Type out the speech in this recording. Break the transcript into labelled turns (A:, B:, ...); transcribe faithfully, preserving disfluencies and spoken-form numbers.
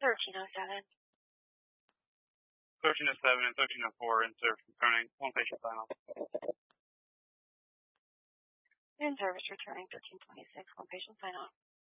A: thirteen oh seven.
B: thirteen oh seven and thirteen oh four, in-service returning. One patient sign off.
A: In-service returning thirteen twenty-six. One patient sign off.